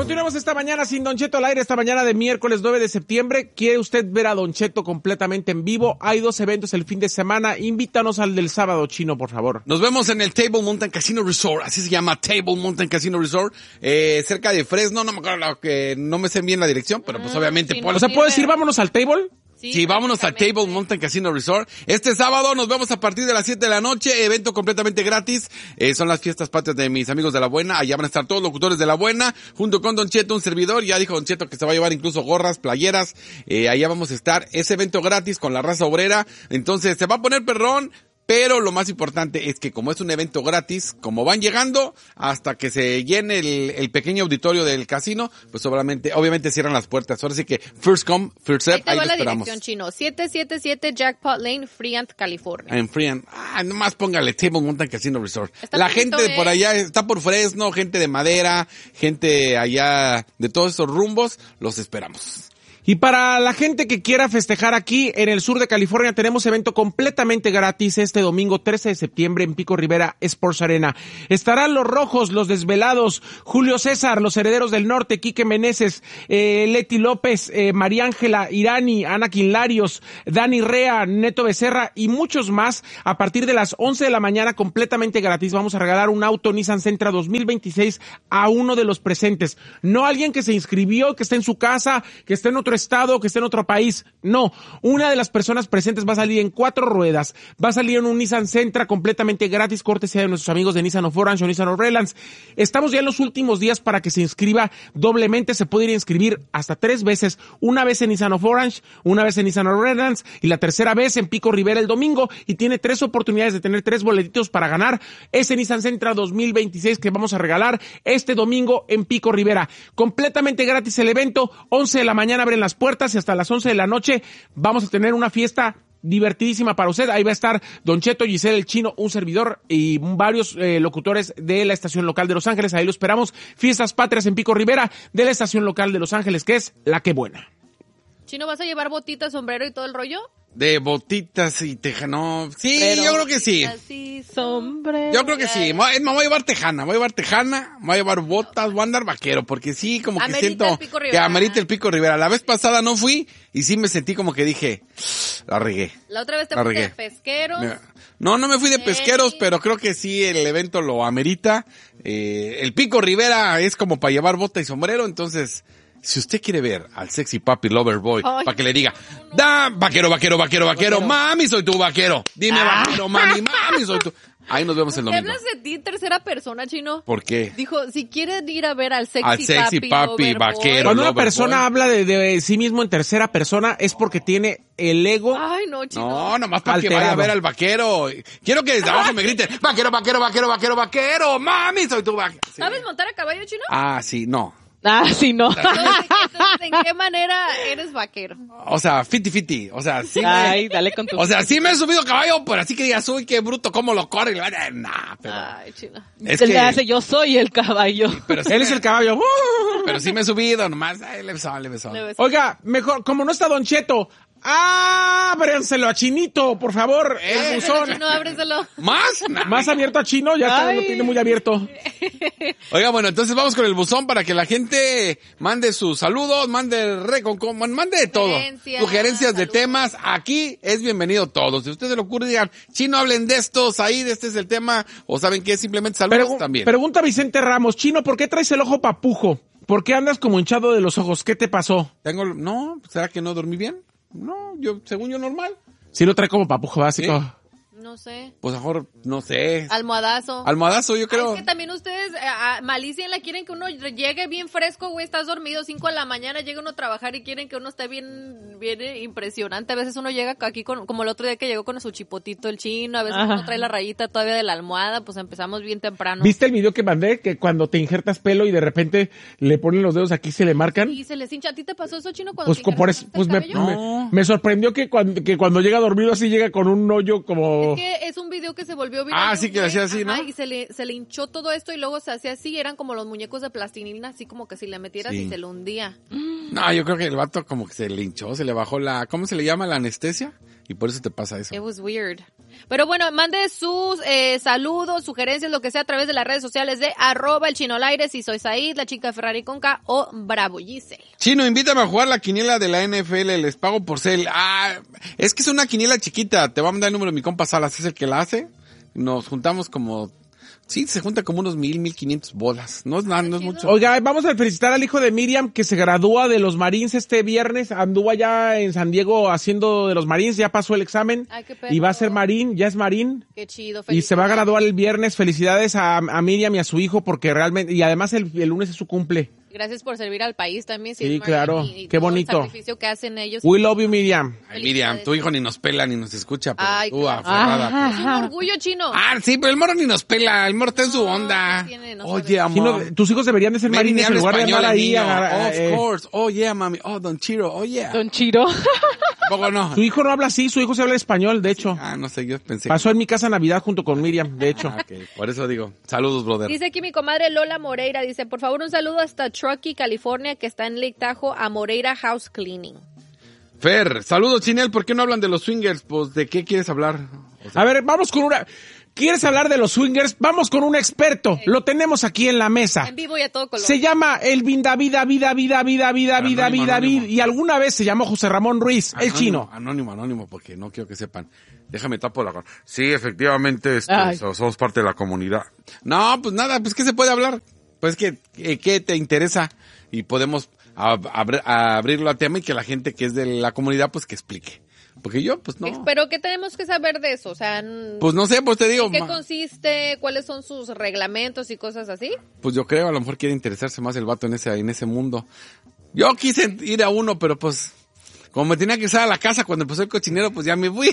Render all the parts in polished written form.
Continuamos esta mañana sin Don Cheto al aire, esta mañana de miércoles 9 de septiembre. ¿Quiere usted ver a Don Cheto completamente en vivo? Hay 2 eventos el fin de semana. Invítanos al del sábado, Chino, por favor. Nos vemos en el Table Mountain Casino Resort, así se llama, Table Mountain Casino Resort, cerca de Fresno, no me acuerdo, que no me sé bien la dirección, pero pues obviamente... Sí, o sea, ¿puedo decir vámonos al Table? Sí, vámonos al Table Mountain Casino Resort. Este sábado nos vemos a partir de las 7 de la noche, evento completamente gratis. Son las fiestas patrias de mis amigos de La Buena. Allá van a estar todos los locutores de La Buena, junto con Don Cheto, un servidor. Ya dijo Don Cheto que se va a llevar incluso gorras, playeras. Allá vamos a estar. Ese evento gratis con la raza obrera. Entonces, se va a poner perrón. Pero lo más importante es que como es un evento gratis, como van llegando hasta que se llene el pequeño auditorio del casino, pues obviamente cierran las puertas. Ahora sí que first come, first serve, ahí lo esperamos. Dirección, Chino, 777 Jackpot Lane, Freant, California. En Freant. Nomás póngale Table Mountain Casino Resort. Está la bonito, gente de por allá está por Fresno, gente de Madera, gente allá de todos esos rumbos, los esperamos. Y para la gente que quiera festejar aquí en el sur de California, tenemos evento completamente gratis este domingo 13 de septiembre en Pico Rivera Sports Arena. Estarán los Rojos, los Desvelados, Julio César, los Herederos del Norte, Quique Meneses, Leti López, María Ángela Irani, Anakin Larios, Dani Rea, Neto Becerra y muchos más. A partir de las 11 de la mañana, completamente gratis, vamos a regalar un auto Nissan Sentra 2026 a uno de los presentes. No alguien que se inscribió, que esté en su casa, que esté en otro estado, que esté en otro país. No, una de las personas presentes va a salir en 4 ruedas, va a salir en un Nissan Sentra completamente gratis, cortesía de nuestros amigos de Nissan of Orange o Nissan of Redlands. Estamos ya en los últimos días para que se inscriba doblemente, se puede ir a inscribir hasta 3 veces, una vez en Nissan of Orange, una vez en Nissan of Redlands y la tercera vez en Pico Rivera el domingo, y tiene 3 oportunidades de tener 3 boletitos para ganar ese Nissan Sentra 2026 que vamos a regalar este domingo en Pico Rivera. Completamente gratis el evento, 11 de la mañana abren las puertas y hasta las 11 de la noche vamos a tener una fiesta divertidísima para usted. Ahí va a estar Don Cheto, Giselle, el Chino, un servidor y varios locutores de la estación local de Los Ángeles. Ahí lo esperamos. Fiestas patrias en Pico Rivera de la estación local de Los Ángeles, que es La Que Buena. Chino, ¿vas a llevar botitas, sombrero y todo el rollo? De botitas y tejano. Sí, pero yo creo que sí. Así, sombrero. Yo creo que sí. Me voy a llevar tejana, me voy a llevar botas, voy a andar vaquero, porque sí, como que amerita siento que amerita el Pico Rivera. La vez pasada no fui y sí me sentí como que dije, la regué. La otra vez te fuiste de pesqueros. No me fui de pesqueros, pero creo que sí el evento lo amerita. El Pico Rivera es como para llevar bota y sombrero, entonces... Si usted quiere ver al sexy papi lover boy, para que le diga, vaquero, mami, soy tu vaquero. Dime vaquero, mami, soy tu... Ahí nos vemos el domingo. ¿Hablas de ti en tercera persona, Chino? ¿Por qué? Dijo, si quieren ir a ver al sexy papi vaquero. Cuando una persona habla de sí mismo en tercera persona es porque tiene el ego. Ay, no, Chino. No, nomás para que vaya a ver al vaquero. Quiero que desde abajo me griten, vaquero, mami, soy tu vaquero. Sí. ¿Sabes montar a caballo, Chino? Sí, no. Sí, no. Entonces, ¿en qué manera eres vaquero? O sea, fiti. O sea, sí. Dale con tu. O sea, sí me he subido a caballo, pero así que digas, uy, qué bruto, cómo lo corre. Nah, pero. Ay, Chino. Es que hace, yo soy el caballo. Pero sí él es el caballo. Pero sí me he subido, nomás. Le besó. Oiga, mejor, como no está Don Cheto, ábrenselo a Chinito, por favor, el buzón. No, ábrenselo. Más abierto a Chino, ya lo tiene muy abierto. Oiga, bueno, entonces vamos con el buzón para que la gente mande sus saludos, mande de todo. Sugerencias de temas. Aquí es bienvenido todo. Si a ustedes se le ocurre, digan, Chino, hablen de estos, ahí, de este es el tema, o saben que simplemente saludos también. Pregunta Vicente Ramos, Chino, ¿por qué traes el ojo papujo? ¿Por qué andas como hinchado de los ojos? ¿Qué te pasó? No, ¿será que no dormí bien? No, según yo normal. Sí lo trae como papujo básico. ¿Sí? No sé. Pues mejor, no sé. Almohadazo, yo creo. Es que también ustedes, malicia la quieren que uno llegue bien fresco, güey, estás dormido 5 de la mañana, llega uno a trabajar y quieren que uno esté bien impresionante. A veces uno llega aquí como el otro día que llegó con su chipotito el Chino, a veces uno trae la rayita todavía de la almohada, pues empezamos bien temprano. ¿Viste el video que mandé? Que cuando te injertas pelo y de repente le ponen los dedos aquí, se le marcan. Y se les hincha. ¿A ti te pasó eso, Chino, cuando te pues me sorprendió que cuando llega dormido así llega con un hoyo como... Es que es un video que se volvió viral. Sí, que hacía así, ¿no? Y se le hinchó todo esto y luego se hacía así, eran como los muñecos de plastilina, así como que si le metieras y se le hundía. No, yo creo que el vato como que se le hinchó, se le bajó ¿cómo se le llama? La anestesia. Y por eso te pasa eso. It was weird. Pero bueno, mande sus saludos, sugerencias, lo que sea a través de las redes sociales de @elchinolaire, si soy Said, la chica de Ferrari con K o Bravo Giselle. Chino, invítame a jugar la quiniela de la NFL, les pago por Cel. Es que es una quiniela chiquita, te voy a mandar el número de mi compa Salas, es el que la hace. Nos juntamos sí, se junta como unos 1,500 bolas. No es nada, no es mucho. Oiga, vamos a felicitar al hijo de Miriam que se gradúa de los Marines este viernes. Anduvo allá en San Diego haciendo de los Marines, ya pasó el examen. Ay, qué perro. Y va a ser Marín, ya es Marín. Qué chido. Y se va a graduar el viernes. Felicidades a Miriam y a su hijo porque realmente, y además el lunes es su cumple. Gracias por servir al país también. Sí, claro. Y qué todo bonito. el sacrificio que hacen ellos. We love you, Miriam. Ay, Miriam, tu hijo ni nos pela ni nos escucha, pero Ay, tú claro. aferrada. Es un orgullo, Chino. Sí, pero el morro ni nos pela, el morro está en su onda. No Oye, sabe. amor. Chino, tus hijos deberían de ser Mary, ni marines en habla lugar de español andar el ahí. niño. Of course. Oh, yeah, mami. Oh, Don Chiro. Oh, yeah. Don Chiro. ¿Poco no? Su hijo no habla así, su hijo se habla español, de hecho. No sé, yo pensé. Pasó en mi casa Navidad junto con Miriam, de hecho. Ok, por eso digo, saludos, brother. Dice aquí mi comadre Lola Moreira, dice, por favor un saludo hasta Truckee, California, que está en Lake Tahoe, a Moreira House Cleaning. Fer, saludos, Chinel. ¿Por qué no hablan de los swingers? Pues, ¿de qué quieres hablar? A ver, vamos con una... ¿Quieres hablar de los swingers? Vamos con un experto. Lo tenemos aquí en la mesa. En vivo y a todo color. Se llama Elvin David. Y alguna vez se llamó José Ramón Ruiz, el chino. Anónimo, porque no quiero que sepan. Déjame tapo la... Sí, efectivamente, somos parte de la comunidad. No, pues nada, pues ¿qué se puede hablar? Pues ¿qué te interesa? Y podemos abrirlo a tema y que la gente que es de la comunidad, pues que explique. Porque yo, pues no. Pero ¿qué tenemos que saber de eso? O sea, pues no sé, pues te digo. ¿en qué consiste? ¿Cuáles son sus reglamentos y cosas así? Pues yo creo, a lo mejor quiere interesarse más el vato en ese mundo. Yo quise ir a uno, pero pues, como me tenía que estar a la casa cuando empezó el cochinero, pues ya me fui.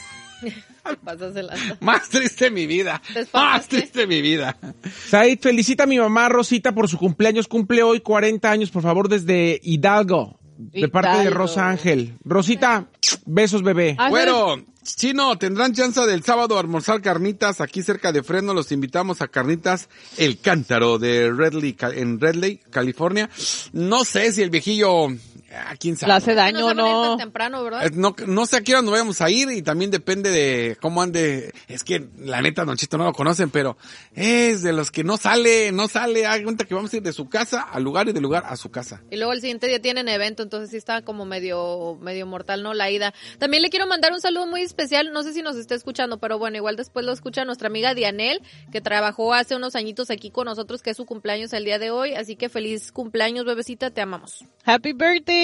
Más triste mi vida. Más triste mi vida. Said, felicita a mi mamá Rosita por su cumpleaños. Cumple hoy 40 años, por favor, desde Hidalgo. De parte de Rosa Ángel. Rosita, besos, bebé. Bueno, Chino, ¿tendrán chance del sábado a almorzar carnitas aquí cerca de Fresno? Los invitamos a Carnitas El Cántaro de en Redley, California. No sé si el viejillo... ¿Quién sabe? Le hace daño o no. Temprano, ¿verdad? No sé a qué hora nos vayamos a ir y también depende de cómo ande. Es que la neta, Don Chito no lo conocen, pero es de los que no sale. Haga cuenta que vamos a ir de su casa al lugar y del lugar a su casa. Y luego el siguiente día tienen evento, entonces sí está como medio mortal, ¿no? La ida. También le quiero mandar un saludo muy especial, no sé si nos está escuchando, pero bueno, igual después lo escucha nuestra amiga Dianel, que trabajó hace unos añitos aquí con nosotros, que es su cumpleaños el día de hoy, así que feliz cumpleaños, bebecita, te amamos. Happy birthday.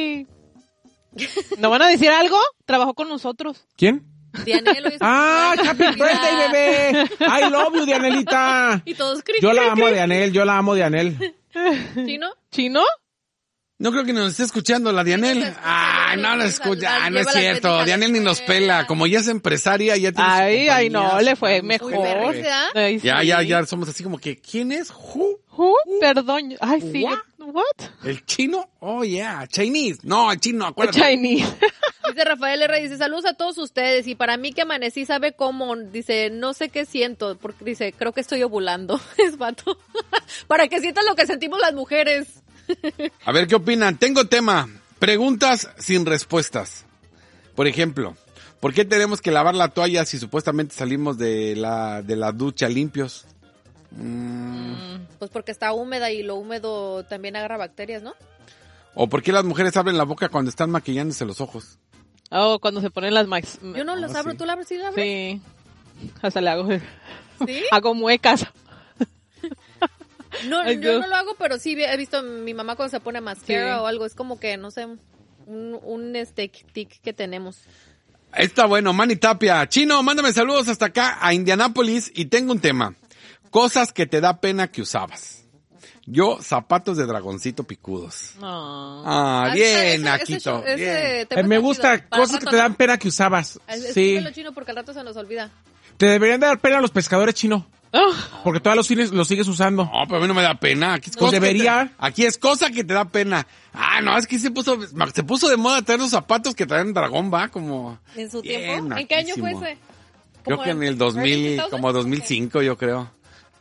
¿No van a decir algo? Trabajó con nosotros. ¿Quién? Dianel, hoy happy birthday, bebé. I love you, Dianelita. Y todos Yo la amo, Dianel. ¿Chino? No creo que nos esté escuchando la Dianel. No nos escucha. No es cierto. Dianel ni nos pela. Como ya es empresaria, ya tiene Ay, no, le fue mejor. Ya somos así como que, ¿quién es? ¿Who? Perdón. Ay, sí. What? ¿El chino? Oh, yeah. Chinese. No, el chino, acuérdate. Chinese. Dice Rafael R. Dice, saludos a todos ustedes. Y para mí que amanecí, ¿sabe cómo? Dice, no sé qué siento. Porque dice, creo que estoy ovulando. Es vato. Para que sientas lo que sentimos las mujeres. A ver, ¿qué opinan? Tengo tema. Preguntas sin respuestas. Por ejemplo, ¿por qué tenemos que lavar la toalla si supuestamente salimos de la ducha limpios? Pues porque está húmeda y lo húmedo también agarra bacterias, ¿no? ¿O por qué las mujeres abren la boca cuando están maquillándose los ojos? Oh, cuando se ponen las max. Yo no las abro, sí. ¿Tú la abres? ¿Sí la abres? Sí. Hasta le hago. ¿Sí? Hago muecas. No, yo no lo hago, pero sí he visto a mi mamá cuando se pone mascara o algo. Es como que, no sé, un tic que tenemos. Está bueno, Manny Tapia. Chino, mándame saludos hasta acá a Indianápolis y tengo un tema. Cosas que te da pena que usabas. Yo, zapatos de dragoncito picudos. Bien, Naquito. Me gusta cosas que te dan pena que usabas. Sí. Chino, porque al rato se nos olvida. Te deberían dar pena a los pescadores, Chino. Porque todavía los sigues usando. No, pero a mí no me da pena. Aquí es pues debería. Aquí es cosa que te da pena. No, es que se puso de moda traer los zapatos que traen dragón, va, como... ¿En su tiempo? ¿En qué año fue ese? Creo que en el 2000, como 2005, yo creo.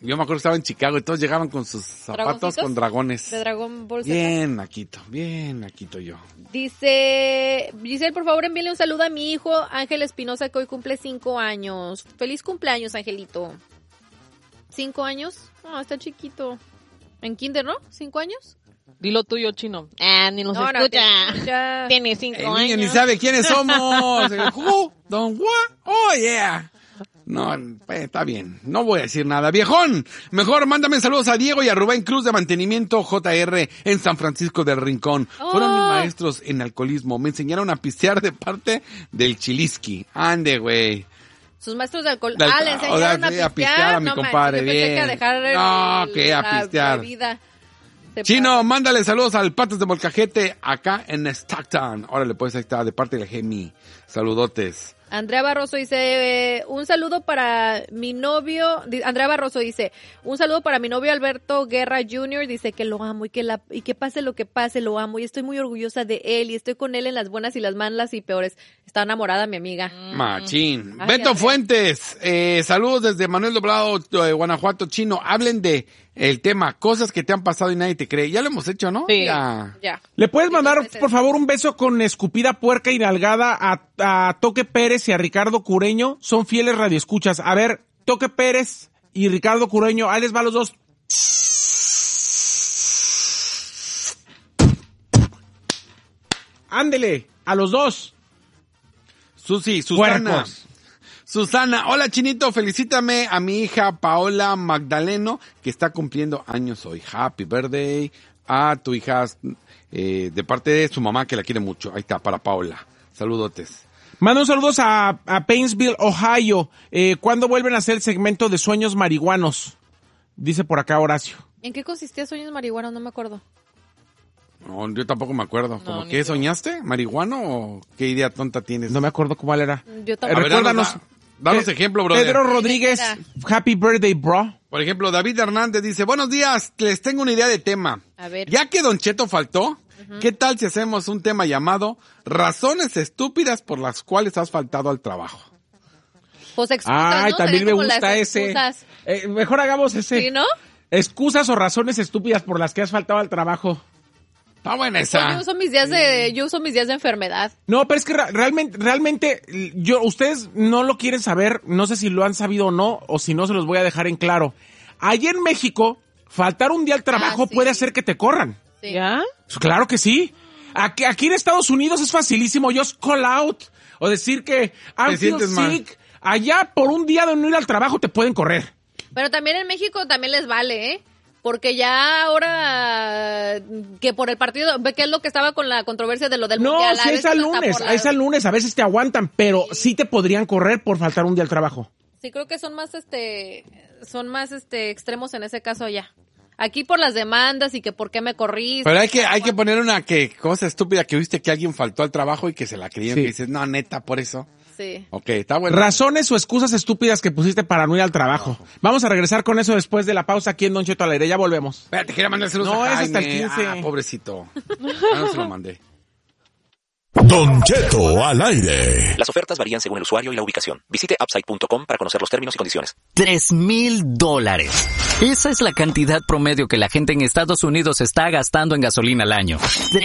Yo me acuerdo que estaba en Chicago y todos llegaban con sus zapatos ¿Dragoncitos? con dragones. De Dragon Ball Z. Bien, Naquito yo. Dice, Giselle, por favor envíale un saludo a mi hijo Ángel Espinosa, que hoy cumple 5 años. Feliz cumpleaños, Angelito. 5 años. No, está chiquito. En kinder, ¿no? 5 años. Dilo tuyo, Chino. No, Ni nos escucha. Tiene 5 El años. niño ni sabe quiénes somos. Who? Don what? Oh, yeah. No, está bien. No voy a decir nada. Viejón, mejor mándame saludos a Diego y a Rubén Cruz de Mantenimiento JR en San Francisco del Rincón. Fueron mis maestros en alcoholismo. Me enseñaron a pistear de parte del Chilisqui. Ande, güey. Sus maestros de alcohol. Le enseñaron a pistear a mi compadre. Yo pensé que a dejar a pistear. bebida. Chino, mándale saludos al Patos de Molcajete acá en Stockton. Órale, pues ahí está, de parte del Gemi. Saludotes. Andrea Barroso dice, un saludo para mi novio, Andrea Barroso dice, un saludo para mi novio Alberto Guerra Jr., dice que lo amo y que pase lo que pase, lo amo y estoy muy orgullosa de él y estoy con él en las buenas y las malas y peores. Está enamorada mi amiga. Machín. Ay, Beto Andrea. Fuentes, saludos desde Manuel Doblado, Guanajuato. Chino, hablen de el tema, cosas que te han pasado y nadie te cree. Ya lo hemos hecho, ¿no? Sí. Ya. ¿Le puedes mandar, por favor, un beso con escupida puerca y nalgada a Toque Pérez y a Ricardo Cureño? Son fieles radioescuchas. A ver, Toque Pérez y Ricardo Cureño, ahí les va a los dos. Ándele, a los dos. Susana. Puercos. Susana, hola Chinito, felicítame a mi hija Paola Magdaleno, que está cumpliendo años hoy. Happy birthday a tu hija, de parte de su mamá, que la quiere mucho. Ahí está, para Paola. Saludotes. Manda un saludos a Painesville, Ohio. ¿Cuándo vuelven a hacer el segmento de sueños marihuanos? Dice por acá Horacio. ¿En qué consistía Sueños Marihuanos? No me acuerdo. No, yo tampoco me acuerdo. No, ¿Cómo ni qué yo. soñaste? ¿Marihuano o qué idea tonta tienes? No me acuerdo cuál era. Yo A tampoco. ver, recuérdanos. danos ejemplo, brother. Pedro Rodríguez, happy birthday, bro. Por ejemplo, David Hernández dice, buenos días, les tengo una idea de tema. A ver. Ya que Don Cheto faltó, ¿qué tal si hacemos un tema llamado Razones estúpidas por las cuales has faltado al trabajo? Pues excusas, Ay, ¿no? también Serían me como las gusta ese. excusas. Mejor hagamos ese. ¿Sí, no? Excusas o razones estúpidas por las que has faltado al trabajo. Está buena Pues esa. yo uso mis días de enfermedad. No, pero es que realmente, ustedes no lo quieren saber, no sé si lo han sabido o no, o si no se los voy a dejar en claro. Allí en México, faltar un día al trabajo sí. puede hacer que te corran. Sí. ¿Ya? Pues claro que sí. Aquí en Estados Unidos es facilísimo just call out o decir que Te I feel sientes mal. sick. Allá por un día de no ir al trabajo te pueden correr. Pero también en México también les vale, ¿eh? Porque ya ahora que por el partido, ¿qué es lo que estaba con la controversia de lo del No, mundial? si es al lunes, a veces te aguantan, pero sí te podrían correr por faltar un día al trabajo. Sí, creo que son más extremos en ese caso ya. Aquí por las demandas y que por qué me corriste. Pero hay que poner una cosa estúpida que viste que alguien faltó al trabajo y que se la creyeron, Sí. que dices, no, neta, por eso. Sí. Ok, está bueno. Razones o excusas estúpidas que pusiste para no ir al trabajo. Vamos a regresar con eso después de la pausa aquí en Don Cheto al aire. Ya volvemos. Espérate, quería mandar saludos No, a es Jaime. hasta el 15. Ah, pobrecito. No se lo mandé. Don Cheto al aire. Las ofertas varían según el usuario y la ubicación. Visite upside.com para conocer los términos y condiciones. $3,000. Esa es la cantidad promedio que la gente en Estados Unidos está gastando en gasolina al año.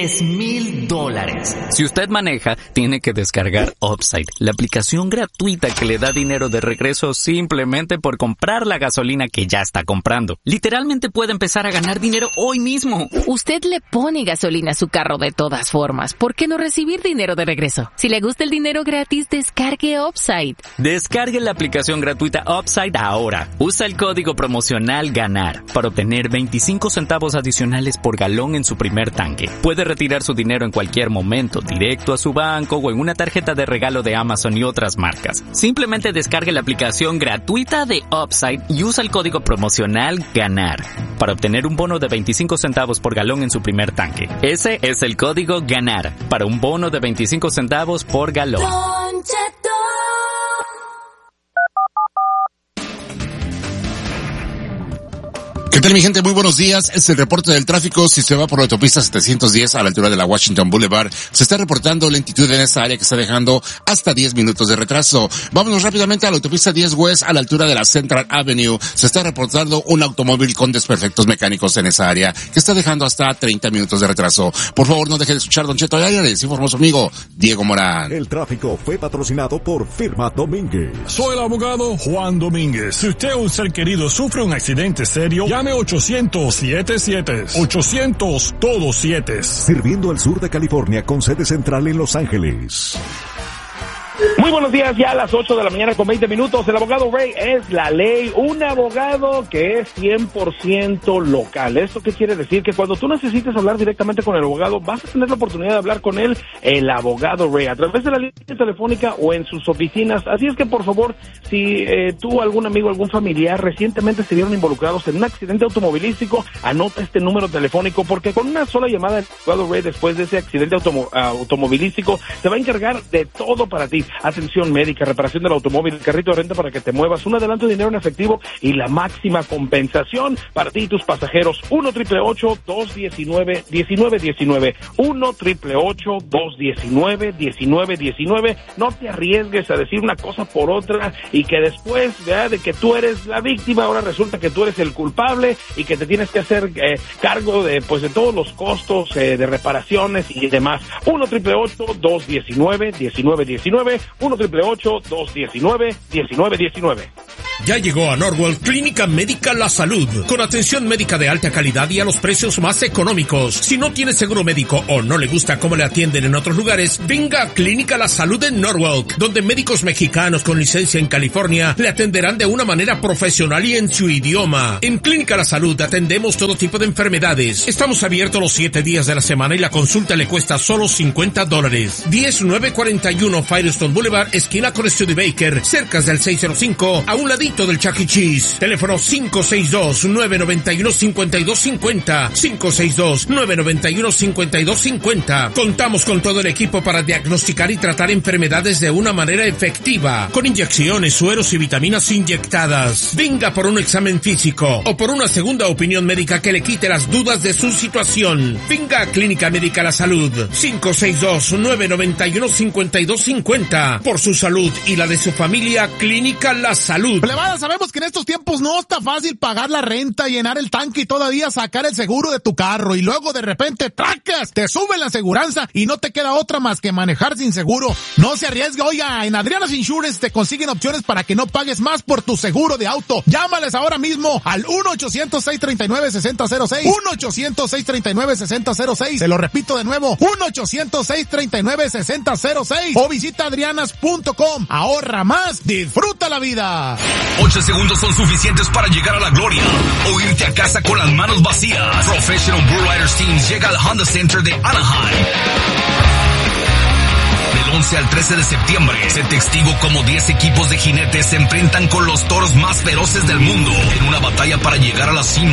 $3,000. Si usted maneja, tiene que descargar Upside, la aplicación gratuita que le da dinero de regreso simplemente por comprar la gasolina que ya está comprando. Literalmente puede empezar a ganar dinero hoy mismo. Usted le pone gasolina a su carro de todas formas. ¿Por qué no recibir dinero de regreso? Si le gusta el dinero gratis, descargue Upside. Descargue la aplicación gratuita Upside ahora. Usa el código promocional GANAR para obtener 25 centavos adicionales por galón en su primer tanque. Puede retirar su dinero en cualquier momento, directo a su banco o en una tarjeta de regalo de Amazon y otras marcas. Simplemente descargue la aplicación gratuita de Upside y usa el código promocional GANAR para obtener un bono de 25 centavos por galón en su primer tanque. Ese es el código GANAR para un bono de 25 centavos por galón. ¿Qué tal, mi gente? Muy buenos días. Es el reporte del tráfico. Si se va por la autopista 710 a la altura de la Washington Boulevard, se está reportando lentitud en esta área que está dejando hasta 10 minutos de retraso. Vámonos rápidamente a la autopista 10 West a la altura de la Central Avenue. Se está reportando un automóvil con desperfectos mecánicos en esa área que está dejando hasta 30 minutos de retraso. Por favor, no deje de escuchar Don Cheto al aire. Les informó su amigo Diego Morán. El tráfico fue patrocinado por Firma Domínguez. Soy el abogado Juan Domínguez. Si usted o un ser querido sufre un accidente serio, llame 800-77. 800 todos 7. Sirviendo al sur de California con sede central en Los Ángeles. Muy buenos días, ya a las 8 de la mañana con 20 minutos. El abogado Ray es la ley, un abogado que es 100% local. ¿Esto qué quiere decir? Que cuando tú necesites hablar directamente con el abogado, vas a tener la oportunidad de hablar con él, el abogado Ray, a través de la línea telefónica o en sus oficinas. Así es que, por favor, si tú, algún amigo, algún familiar recientemente se vieron involucrados en un accidente automovilístico, anota este número telefónico, porque con una sola llamada del abogado Ray después de ese accidente automovilístico, se va a encargar de todo para ti. Atención médica, reparación del automóvil, el carrito de renta para que te muevas, un adelanto de dinero en efectivo y la máxima compensación para ti y tus pasajeros. 1-888-219-1919. 1-888-219-1919. No te arriesgues a decir una cosa por otra y que después, ¿verdad?, de que tú eres la víctima, ahora resulta que tú eres el culpable y que te tienes que hacer cargo de todos los costos de reparaciones y demás. 1-888-219-1919. 1-888-219-1919. Ya llegó a Norwell Clínica Médica La Salud, con atención médica de alta calidad y a los precios más económicos. Si no tiene seguro médico o no le gusta cómo le atienden en otros lugares, venga a Clínica La Salud en Norwalk, donde médicos mexicanos con licencia en California le atenderán de una manera profesional y en su idioma. En Clínica La Salud atendemos todo tipo de enfermedades. Estamos abiertos los 7 días de la semana y la consulta le cuesta solo $50. 10941 Firestone Boulevard, esquina con Studebaker, cerca del 605, a un ladito del Chuck E. Cheese. Teléfono 562-991-5250. 562-991-5250. Contamos con todo el equipo para diagnosticar y tratar enfermedades de una manera efectiva, con inyecciones, sueros y vitaminas inyectadas. Venga por un examen físico o por una segunda opinión médica que le quite las dudas de su situación. Venga a Clínica Médica La Salud. 562-991-5250. Por su salud y la de su familia, Clínica La Salud. Plebada, sabemos que en estos tiempos no está fácil pagar la renta, llenar el tanque y todavía sacar el seguro de tu carro, y luego de repente ¡tracas!, te sube la aseguranza y no te queda otra más que manejar sin seguro. No se arriesgue, oiga, en Adriana's Insurance te consiguen opciones para que no pagues más por tu seguro de auto. Llámales ahora mismo al 1-800-639-6006. 1-800-639-6006. Se lo repito de nuevo, 1-800-639-6006. O visita adrianas.com. Ahorra más, disfruta la vida. 8 segundos son suficientes para llegar a la gloria o irte a casa con las manos vacías. Professional Bull Riders Teams llega al Honda Center de Anaheim. Del 11 al 13 de septiembre, sé testigo como 10 equipos de jinetes se enfrentan con los toros más feroces del mundo en una batalla para llegar a la cima.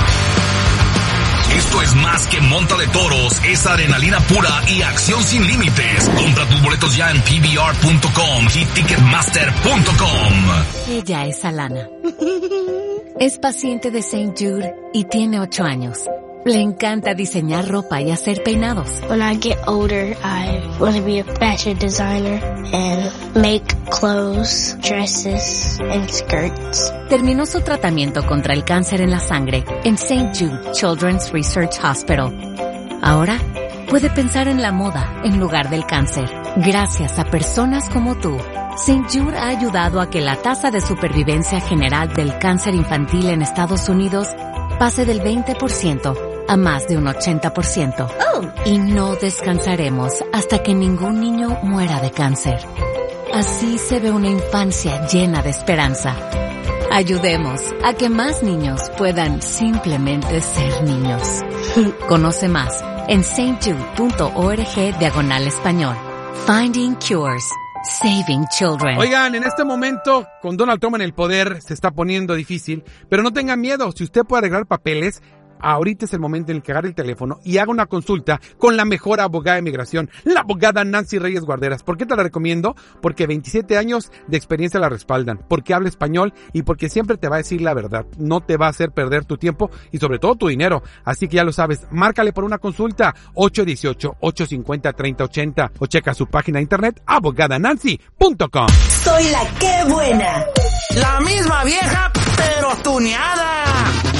Esto es más que monta de toros, es adrenalina pura y acción sin límites. Compra tus boletos ya en PBR.com y Ticketmaster.com. Ella es Alana. Es paciente de St. Jude y tiene 8 años. Le encanta diseñar ropa y hacer peinados. When I get older, I want to be a fashion designer and make clothes, dresses, and skirts. Terminó su tratamiento contra el cáncer en la sangre en St. Jude Children's Research Hospital. Ahora puede pensar en la moda en lugar del cáncer. Gracias a personas como tú, St. Jude ha ayudado a que la tasa de supervivencia general del cáncer infantil en Estados Unidos pase del 20% a más de un 80%. Y no descansaremos hasta que ningún niño muera de cáncer. Así se ve una infancia llena de esperanza. Ayudemos a que más niños puedan simplemente ser niños. Conoce más en stjude.org/español. Finding Cures. Saving Children. Oigan, en este momento, con Donald Trump en el poder, se está poniendo difícil, pero no tengan miedo. Si usted puede arreglar papeles, ahorita es el momento en el que agarre el teléfono y haga una consulta con la mejor abogada de migración, la abogada Nancy Reyes Guarderas. ¿Por qué te la recomiendo? Porque 27 años de experiencia la respaldan, porque habla español y porque siempre te va a decir la verdad. No te va a hacer perder tu tiempo y sobre todo tu dinero. Así que ya lo sabes, márcale por una consulta 818-850-3080 o checa su página de internet abogadanancy.com. Soy la que buena. La misma vieja, pero tuneada.